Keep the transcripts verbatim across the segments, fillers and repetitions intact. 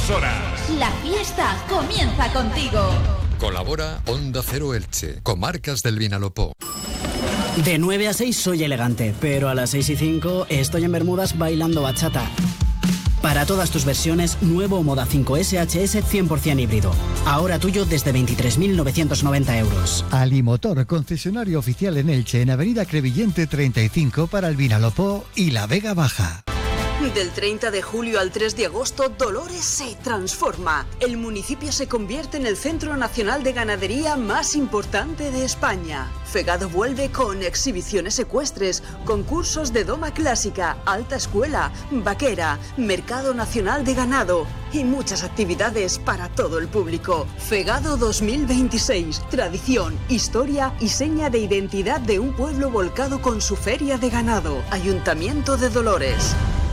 dos horas. La fiesta comienza contigo. Colabora Onda Cero Elche, Comarcas del Vinalopó. De nueve a seis soy elegante, pero a las seis y cinco estoy en Bermudas bailando bachata. Para todas tus versiones, nuevo Moda cinco S H S cien por ciento híbrido. Ahora tuyo desde veintitrés mil novecientos noventa euros. Alimotor, concesionario oficial en Elche, en Avenida Crevillente treinta y cinco para el Vinalopó y la Vega Baja. Del treinta de julio al tres de agosto, Dolores se transforma. El municipio se convierte en el centro nacional de ganadería más importante de España. Fegado vuelve con exhibiciones ecuestres, concursos de doma clásica, alta escuela, vaquera, mercado nacional de ganado y muchas actividades para todo el público. Fegado dos mil veintiséis, tradición, historia y seña de identidad de un pueblo volcado con su feria de ganado. Ayuntamiento de Dolores.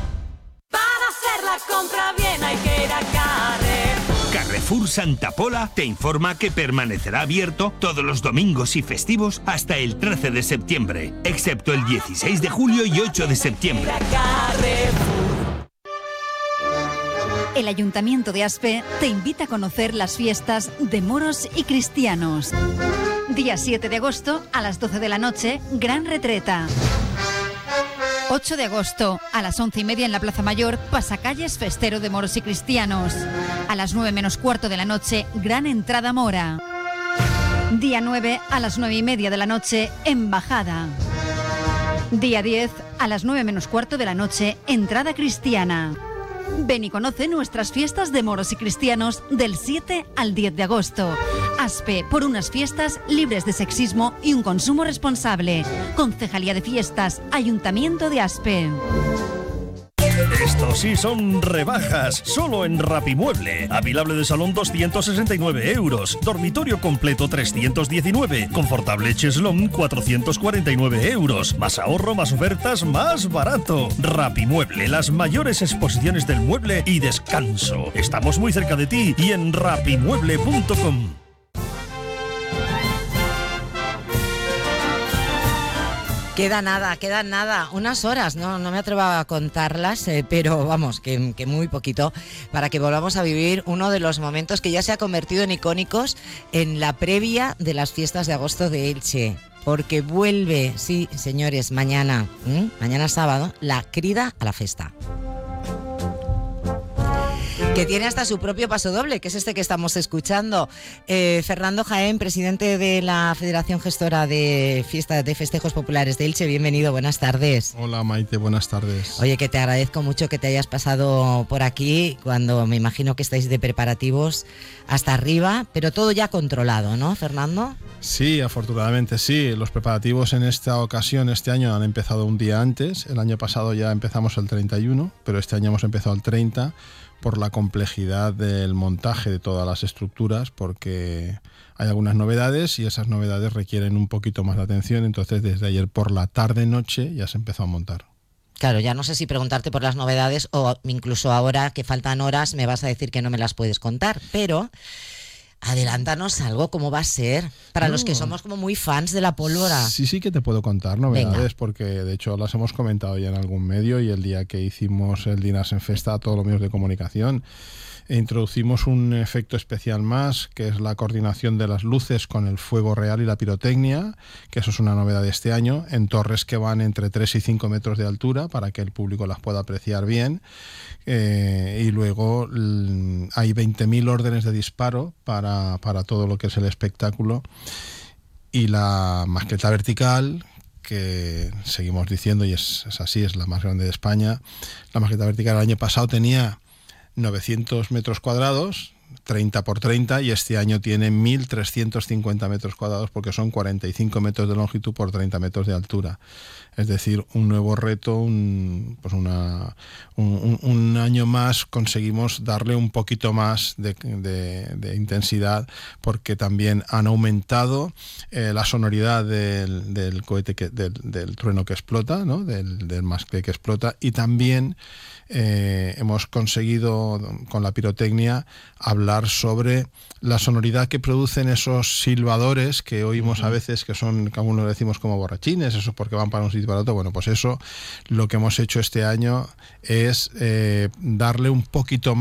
La compra bien hay que ir a Carrefour. Carrefour Santa Pola te informa que permanecerá abierto todos los domingos y festivos hasta el trece de septiembre, excepto el dieciséis de julio y ocho de septiembre. El Ayuntamiento de Aspe te invita a conocer las fiestas de moros y cristianos. Día siete de agosto a las doce de la noche, Gran Retreta. ocho de agosto, a las once y media en la Plaza Mayor, Pasacalles Festero de Moros y Cristianos. A las nueve menos cuarto de la noche, Gran Entrada Mora. Día nueve, a las nueve y media de la noche, Embajada. Día diez, a las nueve menos cuarto de la noche, Entrada Cristiana. Ven y conoce nuestras fiestas de moros y cristianos del siete al diez de agosto. Aspe, por unas fiestas libres de sexismo y un consumo responsable. Concejalía de Fiestas, Ayuntamiento de Aspe. Estos sí son rebajas, solo en Rapimueble. Avilable de salón doscientos sesenta y nueve euros, dormitorio completo trescientos diecinueve, confortable cheslón cuatrocientos cuarenta y nueve euros. Más ahorro, más ofertas, más barato. Rapimueble, las mayores exposiciones del mueble y descanso. Estamos muy cerca de ti y en rapimueble punto com. Queda nada, queda nada, unas horas, no, no me atrevo a contarlas, eh, pero vamos, que, que muy poquito, para que volvamos a vivir uno de los momentos que ya se ha convertido en icónicos en la previa de las fiestas de agosto de Elche. Porque vuelve, sí, señores, mañana, ¿m? mañana sábado, la crida a la festa. Que tiene hasta su propio pasodoble, que es este que estamos escuchando. Eh, Fernando Jaén, presidente de la Federación Gestora de Fiestas de Festejos Populares de Elche, bienvenido, buenas tardes. Hola Maite, buenas tardes. Oye, que te agradezco mucho que te hayas pasado por aquí, cuando me imagino que estáis de preparativos hasta arriba, pero todo ya controlado, ¿no, Fernando? Sí, afortunadamente sí. Los preparativos en esta ocasión, este año, han empezado un día antes. El año pasado ya empezamos el treinta y uno, pero este año hemos empezado el treinta, por la complejidad del montaje de todas las estructuras, porque hay algunas novedades y esas novedades requieren un poquito más de atención. Entonces, desde ayer por la tarde-noche ya se empezó a montar. Claro, ya no sé si preguntarte por las novedades o incluso ahora que faltan horas me vas a decir que no me las puedes contar, pero adelántanos algo, cómo va a ser, para no. los que somos como muy fans de la pólvora. Sí, sí que te puedo contar novedades. Venga. Porque de hecho las hemos comentado ya en algún medio, y el día que hicimos el Dinars en Festa a todos los medios de comunicación, e introducimos un efecto especial más, que es la coordinación de las luces con el fuego real y la pirotecnia, que eso es una novedad de este año, en torres que van entre tres y cinco metros de altura, para que el público las pueda apreciar bien. Eh, y luego l- hay veinte mil órdenes de disparo para, para todo lo que es el espectáculo, y la mascleta vertical, que seguimos diciendo, y es, es así, es la más grande de España. La mascleta vertical el año pasado tenía novecientos metros cuadrados, treinta por treinta, y este año tiene mil trescientos cincuenta metros cuadrados, porque son cuarenta y cinco metros de longitud por treinta metros de altura. Es decir, un nuevo reto, un, pues una, un, un, un año más conseguimos darle un poquito más de, de, de intensidad, porque también han aumentado eh, la sonoridad del, del cohete, que, del, del trueno que explota, ¿no? del, del mascle que explota, y también eh, hemos conseguido con la pirotecnia hablar sobre la sonoridad que producen esos silbadores que oímos uh-huh. a veces, que son, que algunos decimos como borrachines, eso porque van para un sitio y para otro. Bueno, pues eso, lo que hemos hecho este año es eh, darle un poquito más